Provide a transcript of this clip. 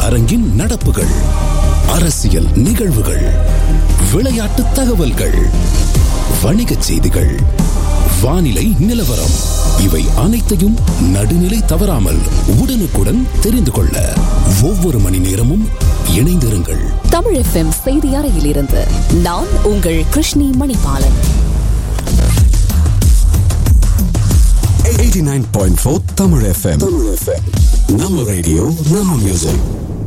அரங்கின் நடப்புகள், அரசியல் நிகழ்வுகள், விளையாட்டு தகவல்கள், வணிகச் செய்திகள், வானிலை நிலவரம், இவை அனைத்தையும் நடுநிலை தவறாமல் உடனுக்குடன் தெரிந்து கொள்ள ஒவ்வொரு மணி நேரமும் இணைந்திருங்கள். தமிழ் FM செய்தி அறையிலிருந்து நான் உங்கள் கிருஷ்ணி மணிபாலன். 89.4 Tamil FM. நம்ம ரேடியோ, நம்ம மியூசிக்.